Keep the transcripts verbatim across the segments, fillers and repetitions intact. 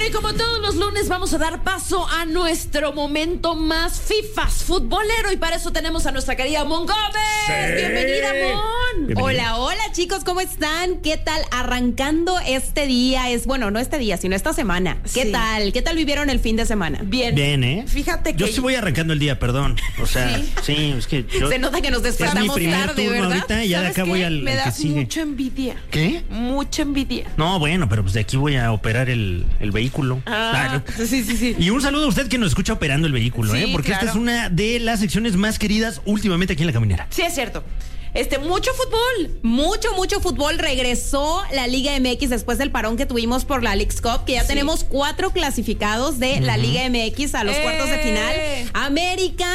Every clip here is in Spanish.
Bueno, y como todos los lunes vamos a dar paso a nuestro momento más fifas futbolero, y para eso tenemos a nuestra querida Mon Gómez. Sí. Bienvenida, Mon. Bienvenida. Hola, hola chicos, ¿cómo están? ¿Qué tal? Arrancando este día, es bueno, no este día, sino esta semana. ¿Qué Sí. tal? ¿Qué tal vivieron el fin de semana? Bien. Bien, ¿eh? Fíjate que Yo sí voy arrancando el día, perdón. O sea, Sí. sí, es que yo... Se nota que nos es mi despertamos primer tarde, turno ¿verdad? ahorita y ya de ¿sabes acá qué? voy al, Me al que das sigue. mucha envidia. ¿Qué? Mucha envidia. No, bueno, pero pues de aquí voy a operar el, el vehículo. Ah, Claro. sí, sí, sí. Y un saludo a usted que nos escucha operando el vehículo, Sí, ¿eh? Porque claro. esta es una de las secciones más queridas últimamente aquí en La Caminera. Sí, es cierto. Este, mucho fútbol. Mucho, mucho fútbol. Regresó la Liga M X después del parón que tuvimos por la Leagues Cup, que ya Sí. tenemos cuatro clasificados de la Liga M X a los ¡Eh! cuartos de final. América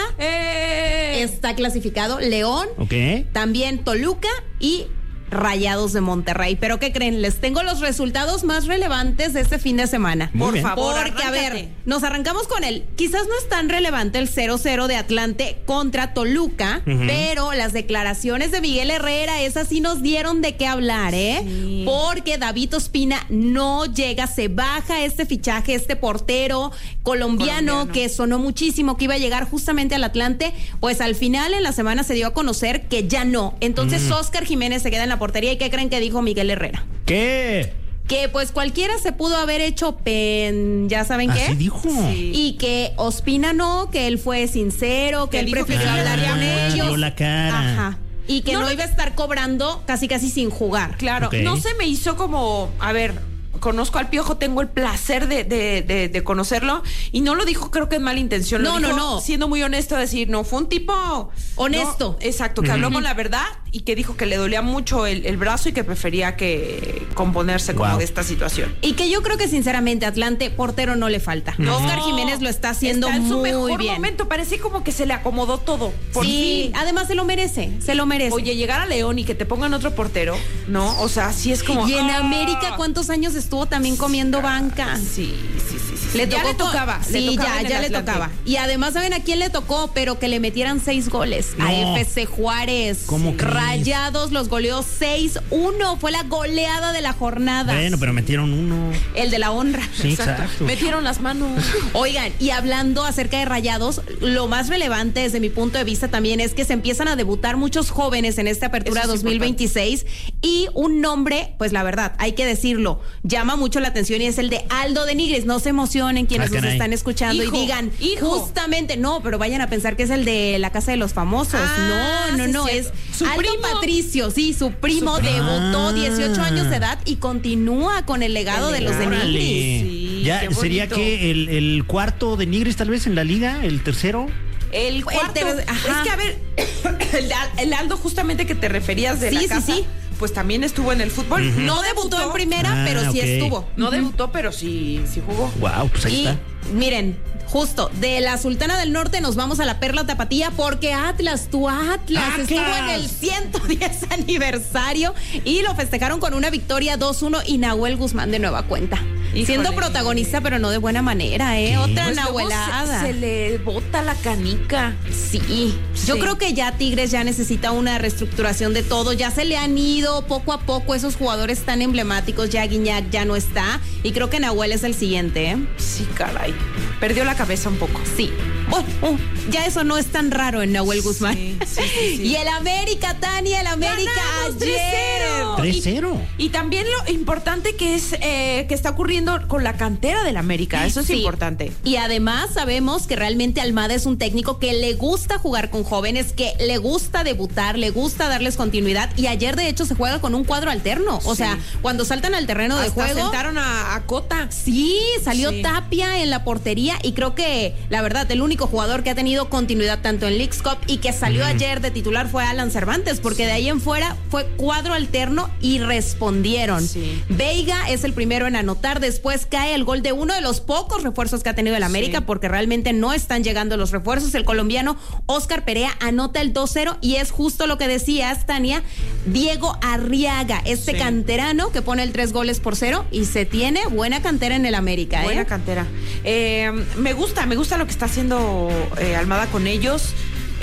¡Eh! está clasificado, León, ¿Ok? también Toluca y Rayados de Monterrey. Pero ¿qué creen? Les tengo los resultados más relevantes de este fin de semana. Muy Por bien. favor, Porque, a arráncate. ver, nos arrancamos con el, quizás no es tan relevante el cero cero de Atlante contra Toluca, Ujú. pero las declaraciones de Miguel Herrera, esas sí nos dieron de qué hablar, ¿eh? Sí. Porque David Ospina no llega, se baja este fichaje, este portero colombiano, Colombiano. que sonó muchísimo, que iba a llegar justamente al Atlante, pues al final en la semana se dio a conocer que ya no. Entonces Mm. Óscar Jiménez se queda en la portería. ¿Y qué creen que dijo Miguel Herrera? ¿Qué? Que pues cualquiera se pudo haber hecho pen, ¿ya saben qué? Así dijo. Sí. Y que Ospina no, que él fue sincero, que Que él dijo que prefirió sí hablar con Ah, ellos. dio la cara. Ajá. Y que No, no, no. iba a estar cobrando casi casi sin jugar. Claro, Ok. no se me hizo como, a ver, conozco al Piojo, tengo el placer de, de, de, de conocerlo, y no lo dijo creo que en mala intención, lo No, dijo no, no. siendo muy honesto, decir, no, fue un tipo Honesto. no, exacto, que habló con la verdad y que dijo que le dolía mucho el, el brazo y que prefería que componerse como Wow. de esta situación. Y que yo creo que sinceramente Atlante portero no le falta. No. Oscar Jiménez lo está haciendo Está en su muy mejor bien. momento, parecía como que se le acomodó todo. Por Sí, fin. además se lo merece, se lo merece. Oye, llegar a León y que te pongan otro portero, ¿no? O sea, sí es como... y en ¡ah! América, ¿cuántos años estuvo también comiendo banca? Sí, sí, sí, sí. Le ya tocó le con- tocaba. le Sí, tocaba ya, en el ya le Atlante. tocaba. Y además, ¿saben a quién le tocó? Pero que le metieran seis goles. A No. F C Juárez. ¿Cómo crees? Rayados los goleó seis uno. Fue la goleada de la jornada. Bueno, pero metieron uno. El de la honra. Sí, exacto. Metieron las manos. Oigan, y hablando acerca de Rayados, lo más relevante desde mi punto de vista también es que se empiezan a debutar muchos jóvenes en esta apertura Eso es dos mil veintiséis y un nombre, pues la verdad, hay que decirlo, llama mucho la atención y es el de Aldo de Nigris. No se emocionen quienes Ah, nos caray. están escuchando Hijo, y digan, hijo. justamente, no, pero vayan a pensar que es el de la Casa de los Famosos. Ah, no, no, sí, no, sí. es ¿Su Aldo primo? Patricio, sí, su primo Su primo. debutó Ah. dieciocho años de edad y continúa con el legado El de los de legado. Nigris. Sí, ya qué sería bonito. que el, el cuarto de Nigris tal vez en la liga, el tercero. El cuarto. ter- ajá. Es que, a ver, el, el Aldo justamente que te referías de Sí, la sí, casa, sí. pues también estuvo en el fútbol. Ujú. No debutó en primera, Ah, pero sí ok. estuvo. No debutó, pero sí, sí jugó. Wow, pues ahí Y está. miren, justo de la Sultana del Norte nos vamos a la Perla Tapatía porque Atlas, tu Atlas, ¡Atlas! estuvo en el ciento diez aniversario y lo festejaron con una victoria dos uno y Nahuel Guzmán de nueva cuenta. Híjole. Siendo protagonista, pero no de buena manera, ¿eh? ¿Qué? Otra Pues luego Nahuelada. Se, se le bota la canica. Sí, yo Sí. creo que ya Tigres ya necesita una reestructuración de todo, ya se le han ido poco a poco esos jugadores tan emblemáticos, ya Guiñac ya no está y creo que Nahuel es el siguiente, ¿eh? Sí, caray. Perdió la cabeza un poco. Sí. Bueno, uh, ya eso no es tan raro en Nahuel Guzmán. Sí, sí, sí, sí. Y el América, Tania, el América Ganamos ayer. tres cero. tres Y- cero. Y también lo importante que es eh, que está ocurriendo con la cantera del América. Eso es Sí. importante. Y además sabemos que realmente Almada es un técnico que le gusta jugar con jóvenes, que le gusta debutar, le gusta darles continuidad. Y ayer, de hecho, se juega con un cuadro alterno. O Sí. sea, cuando saltan al terreno de Hasta juego. sentaron a, a Cota. Sí, salió Sí. Tapia en la portería y creo que, la verdad, el único jugador que ha tenido continuidad tanto en Leagues Cup y que salió ayer de titular fue Alan Cervantes, porque de ahí en fuera fue cuadro alterno y respondieron. Sí. Veiga es el primero en anotar, después cae el gol de uno de los pocos refuerzos que ha tenido el América, Sí. porque realmente no están llegando los refuerzos. El colombiano Óscar Perea anota el dos cero y es justo lo que decías, Tania, Diego Arriaga, este Sí. canterano que pone el tres goles por cero y se tiene buena cantera en el América. Buena ¿eh? cantera. Eh, me gusta, me gusta lo que está haciendo eh, Almada con ellos. Eh,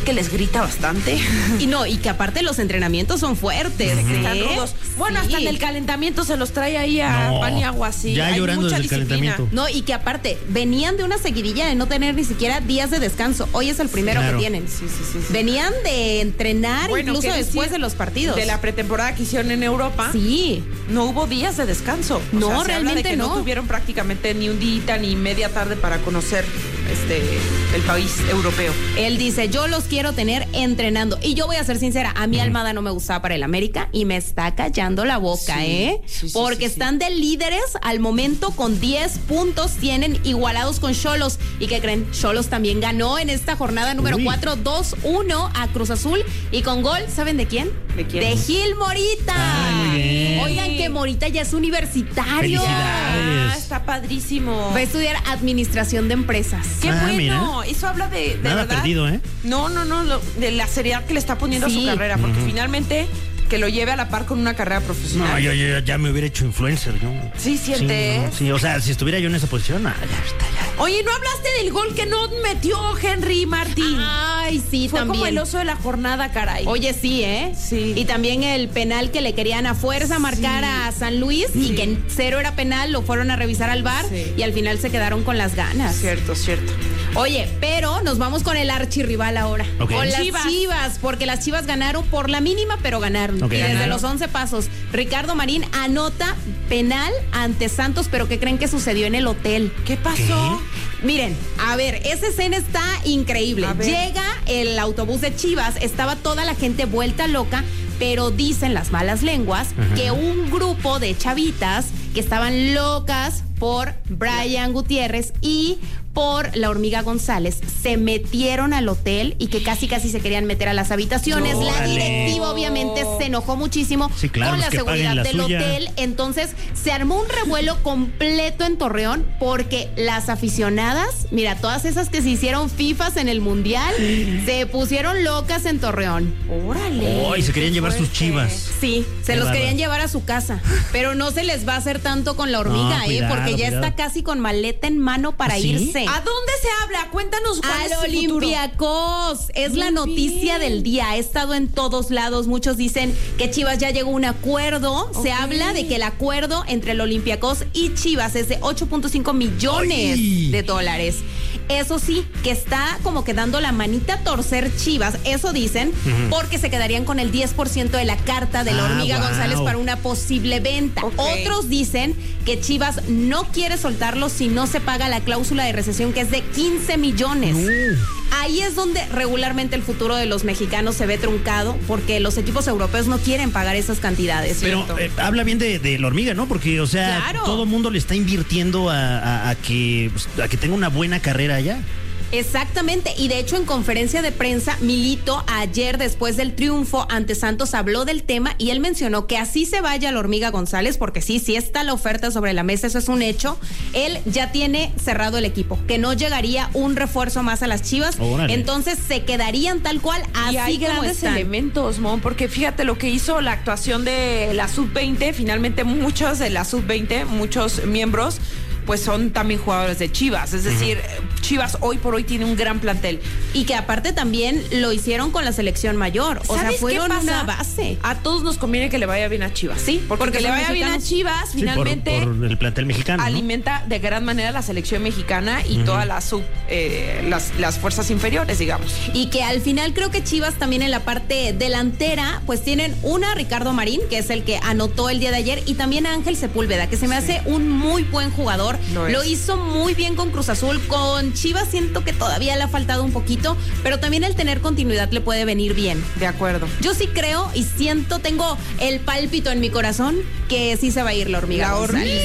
que les grita bastante. Y no, y que aparte los entrenamientos son fuertes. Uh-huh. ¿eh? Están rudos. Bueno, sí. Hasta en el calentamiento se los trae ahí a no, pan y agua así. Ya Hay llorando mucha desde el disciplina. calentamiento. No, y que aparte venían de una seguidilla de no tener ni siquiera días de descanso. Hoy es el primero claro. que tienen. Sí, sí, sí, sí. Venían de entrenar bueno, incluso después de los partidos. De la pretemporada que hicieron en Europa. Sí. No hubo días de descanso. O no, sea, se realmente habla de que no. no tuvieron prácticamente ni un día ni media tarde para conocer este el país europeo. Él dice, yo los quiero tener entrenando. Y yo voy a ser sincera, a mí Almada no me gustaba para el América y me está callando la boca, sí, ¿eh? Sí, sí, Porque sí, sí, están sí. de líderes al momento con diez puntos, tienen igualados con Xolos. ¿Y qué creen? Xolos también ganó en esta jornada número cuatro, dos uno a Cruz Azul. Y con gol, ¿saben de quién? ¿De quién? De Gil Morita. Ay, muy bien. Oigan que Morita ya es universitario. Ah, está padrísimo. Va a estudiar administración de empresas. Qué ah, bueno. Mira. Eso habla de, de Nada verdad. perdido, ¿eh? No, no, no, lo, de la seriedad que le está poniendo sí. a su carrera, porque uh-huh. finalmente que lo lleve a la par con una carrera profesional. No, yo, yo ya me hubiera hecho influencer, ¿no? Sí, sientes. Sí, no, sí, o sea, si estuviera yo en esa posición, no, ya está, ya. Oye, ¿no hablaste del gol que no metió Henry Martín? Ay, sí, Fue también. como el oso de la jornada, caray. Oye, sí, ¿eh? Sí. Y también el penal que le querían a fuerza marcar sí. a San Luis sí. y que en cero era penal, lo fueron a revisar al V A R sí. y al final se quedaron con las ganas. Cierto, cierto. Oye, pero nos vamos con el archirrival ahora. Okay. Con las Chivas. Chivas, porque las Chivas ganaron por la mínima, pero ganaron. Okay, y desde ganaron. los once pasos, Ricardo Marín anota penal ante Santos, pero ¿qué creen que sucedió en el hotel? ¿Qué pasó? ¿Qué? Miren, a ver, esa escena está increíble. Llega el autobús de Chivas, estaba toda la gente vuelta loca, pero dicen las malas lenguas uh-huh. que un grupo de chavitas que estaban locas por Brian Gutiérrez y por la Hormiga González se metieron al hotel y que casi casi se querían meter a las habitaciones. No, la directiva obviamente se enojó muchísimo sí, claro, con la seguridad la del suya. hotel. Entonces se armó un revuelo completo en Torreón porque las aficionadas, mira, todas esas que se hicieron fifas en el Mundial, se pusieron locas en Torreón. Órale. Oh, y se querían llevar sus Chivas. Sí, se Qué los bárbaro. Querían llevar a su casa, pero no se les va a hacer tanto con la hormiga, no, ¿eh? cuidado, Porque ya cuidado. está casi con maleta en mano para ¿Sí? irse. ¿A dónde se habla? Cuéntanos cuál es Al su futuro. Olympiacos. Es Muy la noticia bien. del día. Ha estado en todos lados. Muchos dicen que Chivas ya llegó a un acuerdo. Ok. Se habla de que el acuerdo entre el Olympiacos y Chivas es de ocho punto cinco millones ¡Ay! de dólares. Eso sí, que está como que dando la manita a torcer Chivas. Eso dicen, uh-huh. porque se quedarían con el diez por ciento de la carta de la Ah, Hormiga wow. González para una posible venta. Okay. Otros dicen que Chivas no quiere soltarlo si no se paga la cláusula de recesión, que es de quince millones. Uh. Ahí es donde regularmente el futuro de los mexicanos se ve truncado, porque los equipos europeos no quieren pagar esas cantidades. Pero eh, habla bien de, de la hormiga, ¿no? Porque, o sea, Claro. todo el mundo le está invirtiendo a, a, a que, pues, a que tenga una buena carrera allá. Exactamente, y de hecho en conferencia de prensa, Milito ayer después del triunfo ante Santos habló del tema y él mencionó que así se vaya la Hormiga González, porque sí, sí está la oferta sobre la mesa, eso es un hecho. Él ya tiene cerrado el equipo, que no llegaría un refuerzo más a las Chivas, Órale. entonces se quedarían tal cual así Y hay como grandes están. elementos, Mon, porque fíjate lo que hizo la actuación de la sub veinte, finalmente muchos de la sub veinte, muchos miembros, pues son también jugadores de Chivas, es decir, uh-huh. Chivas hoy por hoy tiene un gran plantel. Y que aparte también lo hicieron con la selección mayor, o sea, ¿Sabes fueron qué pasa? una base. A todos nos conviene que le vaya bien a Chivas, ¿sí? Porque, Porque que le son vaya bien a mexicanos. Chivas, Sí, finalmente por, por el plantel mexicano, ¿no? alimenta de gran manera la selección mexicana y Uh-huh. todas las sub, eh, las, las fuerzas inferiores, digamos. Y que al final creo que Chivas también en la parte delantera, pues tienen una Ricardo Marín, que es el que anotó el día de ayer, y también a Ángel Sepúlveda, que se me Sí. hace un muy buen jugador. Lo Lo es. hizo muy bien con Cruz Azul. Con Chivas siento que todavía le ha faltado un poquito, pero también el tener continuidad le puede venir bien. De acuerdo. Yo sí creo y siento, tengo el pálpito en mi corazón que sí se va a ir la Hormiga La González.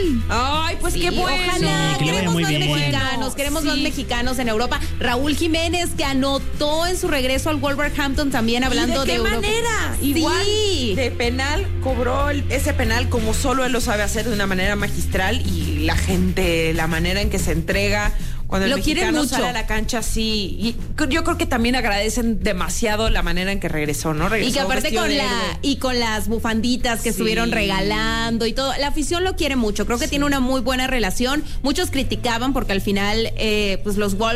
Ay, pues Sí, qué bueno. ojalá. Sí, que le vaya queremos muy más bien. mexicanos, queremos Sí. más mexicanos en Europa. Raúl Jiménez, que anotó en su regreso al Wolverhampton también, hablando ¿Y de qué Europa. manera? Sí. Igual de penal, cobró el- ese penal como solo él lo sabe hacer, de una manera magistral, y la gente, la manera en que se entrega cuando el Lo quieren mexicano mucho. sale a la cancha, sí. Y yo creo que también agradecen demasiado la manera en que regresó, ¿no? Regresó Y que aparte vestido con de la héroe. y con las bufanditas que Sí. estuvieron regalando y todo, la afición lo quiere mucho. Creo que Sí. tiene una muy buena relación. Muchos criticaban porque al final, eh, pues los Wolves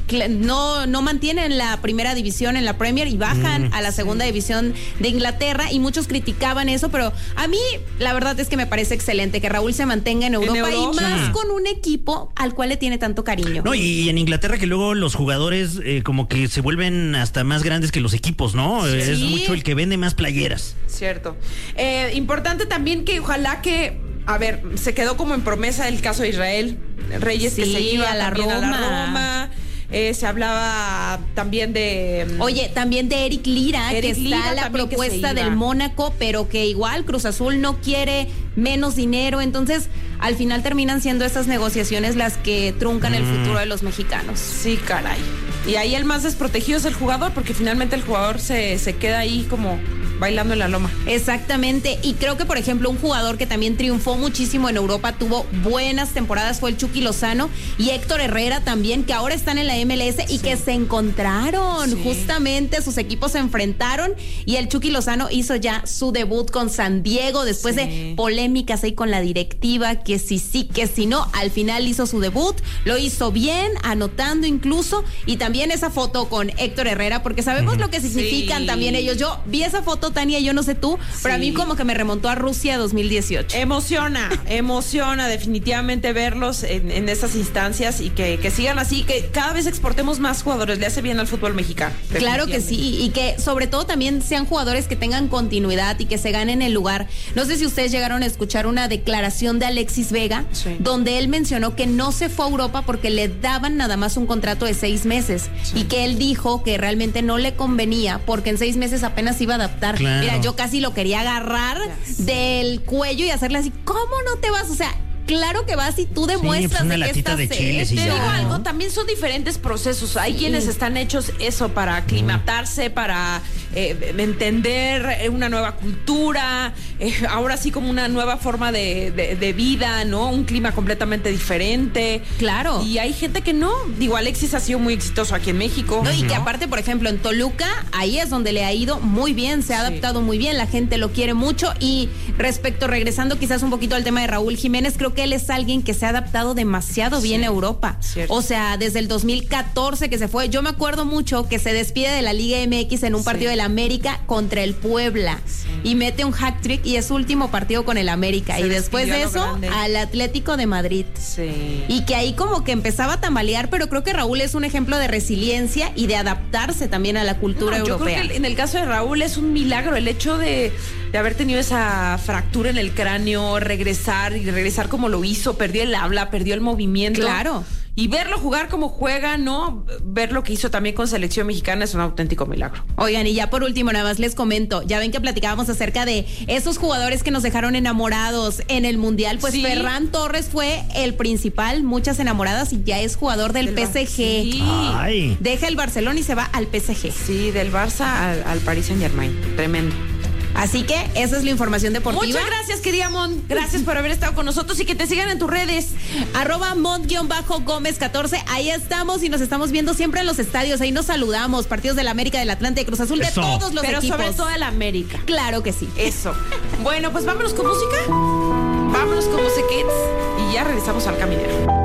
no, no mantienen la primera división en la Premier y bajan mm, a la segunda sí. división de Inglaterra, y muchos criticaban eso, pero a mí la verdad es que me parece excelente que Raúl se mantenga en Europa, ¿En Europa? y más sí. con un equipo al cual le tiene tanto cariño. No, y en Inglaterra que luego los jugadores eh, como que se vuelven hasta más grandes que los equipos, ¿no? Sí. Es mucho el que vende más playeras. Cierto. Eh, importante también que ojalá que, a ver, se quedó como en promesa el caso de Israel Reyes, sí, que se iba a la Roma. A la Roma. Eh, se hablaba también de... Oye, también de Eric Lira, Eric que Lira está la propuesta del Mónaco, pero que igual Cruz Azul no quiere menos dinero, entonces al final terminan siendo estas negociaciones las que truncan mm. el futuro de los mexicanos. Sí, caray. Y ahí el más desprotegido es el jugador, porque finalmente el jugador se, se queda ahí como bailando en la loma. Exactamente, y creo que por ejemplo un jugador que también triunfó muchísimo en Europa, tuvo buenas temporadas, fue el Chucky Lozano y Héctor Herrera también, que ahora están en la M L S y sí. que se encontraron, sí. justamente sus equipos se enfrentaron y el Chucky Lozano hizo ya su debut con San Diego después sí. de polémicas ahí con la directiva, que si sí, que si no, al final hizo su debut, lo hizo bien, anotando incluso, y también esa foto con Héctor Herrera, porque sabemos mm. lo que significan sí. también ellos. Yo vi esa foto, Tania, yo no sé tú, sí. pero a mí como que me remontó a Rusia dos mil dieciocho. Emociona, emociona definitivamente verlos en, en esas instancias y que, que sigan así, que cada vez exportemos más jugadores, le hace bien al fútbol mexicano. Claro que sí, y que sobre todo también sean jugadores que tengan continuidad y que se ganen el lugar. No sé si ustedes llegaron a escuchar una declaración de Alexis Vega, sí. donde él mencionó que no se fue a Europa porque le daban nada más un contrato de seis meses sí. y que él dijo que realmente no le convenía porque en seis meses apenas iba a adaptar. Claro. Mira, yo casi lo quería agarrar yes. del cuello y hacerle así, ¿cómo no te vas? O sea, claro que vas y tú demuestras sí, pues de que estás de chiles y Te ya, digo ¿no? algo, también son diferentes procesos. Hay sí. quienes están hechos eso para aclimatarse, para eh, entender una nueva cultura, eh, ahora sí como una nueva forma de, de, de vida, ¿no? Un clima completamente diferente. Claro. Y hay gente que no. Digo, Alexis ha sido muy exitoso aquí en México. No, y ¿no? que aparte, por ejemplo, en Toluca, ahí es donde le ha ido muy bien, se ha sí. adaptado muy bien, la gente lo quiere mucho. Y respecto, regresando quizás un poquito al tema de Raúl Jiménez, creo que él es alguien que se ha adaptado demasiado sí, bien a Europa. Cierto. O sea, desde el dos mil catorce que se fue, yo me acuerdo mucho que se despide de la Liga M X en un sí. partido del América contra el Puebla sí. y mete un hat trick y es su último partido con el América. Se y después de eso, al Atlético de Madrid. Sí. Y que ahí como que empezaba a tambalear, pero creo que Raúl es un ejemplo de resiliencia y de adaptarse también a la cultura no, europea. Yo creo que en el caso de Raúl es un milagro el hecho de, de haber tenido esa fractura en el cráneo, regresar y regresar como lo hizo, perdió el habla, perdió el movimiento. Claro. Y verlo jugar como juega, ¿no? Ver lo que hizo también con selección mexicana es un auténtico milagro. Oigan, y ya por último, nada más les comento, ya ven que platicábamos acerca de esos jugadores que nos dejaron enamorados en el Mundial, pues sí. Ferran Torres fue el principal, muchas enamoradas, y ya es jugador del, del P S G. Sí. Ay. Deja el Barcelona y se va al P S G. Sí, del Barça al, al Paris Saint-Germain. Tremendo. Así que esa es la información deportiva. Muchas gracias, querida Mont. Gracias por haber estado con nosotros y que te sigan en tus redes. Arroba Mont-Gómez catorce. Ahí estamos y nos estamos viendo siempre en los estadios. Ahí nos saludamos. Partidos de la América, del Atlante, de Cruz Azul, Eso. de todos los Pero equipos. Pero sobre todo de la América. Claro que sí. Eso. Bueno, pues vámonos con música. Vámonos con Music Kids y ya regresamos al Caminero.